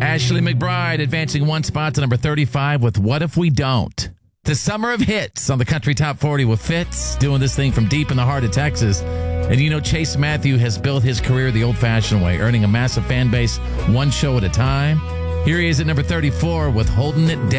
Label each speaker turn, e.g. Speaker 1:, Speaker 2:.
Speaker 1: Ashley McBride advancing one spot to number 35 with What If We Don't? The summer of hits on the Country Top 40 with Fitz, doing this thing from deep in the heart of Texas. And you know, Chase Matthew has built his career the old-fashioned way, earning a massive fan base one show at a time. Here he is at number 34 with Holding It Down.